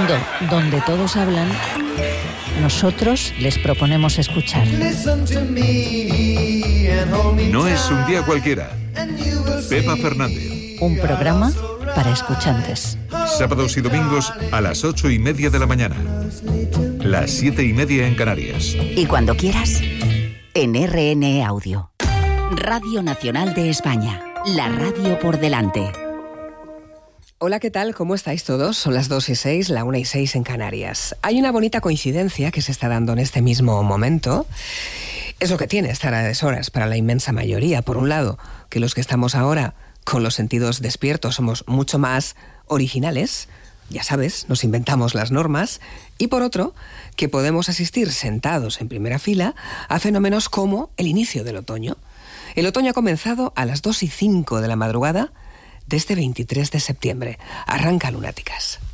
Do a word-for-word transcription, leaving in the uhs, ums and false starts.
mundo donde todos hablan, nosotros les proponemos escuchar. No es un día cualquiera. Pepa Fernández. Un programa para escuchantes. Sábados y domingos a las ocho y media de la mañana. Las siete y media en Canarias. Y cuando quieras, en R N E Audio. Radio Nacional de España. La radio por delante. Hola, ¿qué tal? ¿Cómo estáis todos? Son las dos y seis, la una y seis en Canarias. Hay una bonita coincidencia que se está dando en este mismo momento. Es lo que tiene estar a deshoras para la inmensa mayoría. Por un lado, que los que estamos ahora con los sentidos despiertos somos mucho más originales. Ya sabes, nos inventamos las normas. Y por otro, que podemos asistir sentados en primera fila a fenómenos como el inicio del otoño. El otoño ha comenzado a las dos y cinco de la madrugada de este veintitrés de septiembre. Arranca Lunáticas.